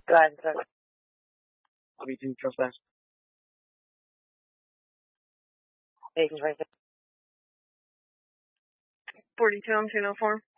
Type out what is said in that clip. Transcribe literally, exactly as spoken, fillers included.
Go ahead, sir. Lobby two, trespass. Agents right there. forty-two on two oh four.